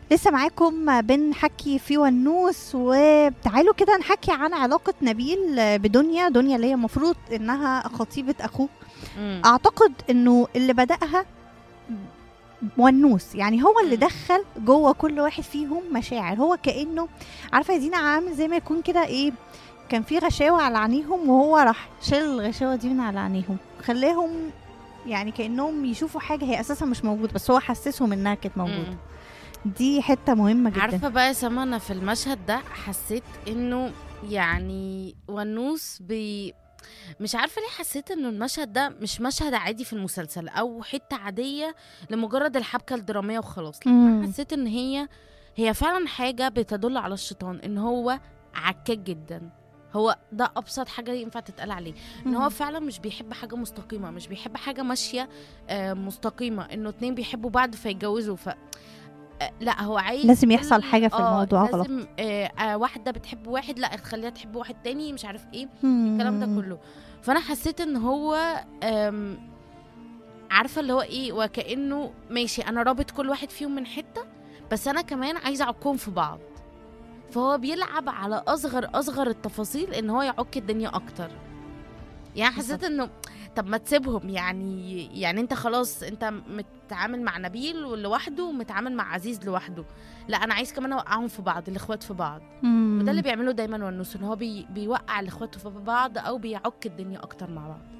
لسه معاكم بنحكي في ونوس، وتعالوا كده نحكي عن علاقة نبيل بدنيا. دنيا اللي هي المفروض انها خطيبة اخوه. إمم. اعتقد انه اللي بدأها ونوس، يعني هو اللي إمم. دخل جوه كل واحد فيهم مشاعر. هو كأنه عارفة يا دينا عامل زي ما يكون كده ايه، كان في غشاوة على عينيهم وهو راح شال الغشاوة دي من على عينيهم، خلاهم يعني كأنهم يشوفوا حاجة هي أساسا مش موجودة، بس هو حسسهم إنها كانت موجودة. إمم. دي حتة مهمة جدا. عارفة بقى يا سما، أنا في المشهد ده حسيت إنه يعني ونوس مش عارفة ليه حسيت إنه المشهد ده مش مشهد عادي في المسلسل أو حتة عادية لمجرد الحبكة الدرامية وخلاص. لا، أنا حسيت إن هي فعلا حاجة بتدل على الشيطان، إن هو عكاك جدا. هو ده أبسط حاجة ينفع تتقال عليه، إن هو فعلا مش بيحب حاجة مستقيمة، مش بيحب حاجة ماشية مستقيمة، إنه اتنين بيحبوا بعض فيتجوزوا لا، هو عايز لازم يحصل حاجة في الموضوع غلط. لازم واحدة بتحب واحد، لا تخليها تحب واحد تاني، مش عارف ايه الكلام ده كله. فانا حسيت ان هو عارفة اللي هو ايه، وكأنه ماشي انا رابط كل واحد فيهم من حتة، بس انا كمان عايزة اعكهم في بعض. فهو بيلعب على اصغر التفاصيل ان هو يعك الدنيا اكتر. يعني حسيت انه طب ما تسيبهم، يعني انت خلاص انت متعامل مع نبيل لوحده ومتعامل مع عزيز لوحده، لا انا عايز كمان اوقعهم في بعض، الاخوات في بعض. وده اللي بيعمله دايما ونوس، ان هو بيوقع الاخوات في بعض او بيعك الدنيا اكتر مع بعض.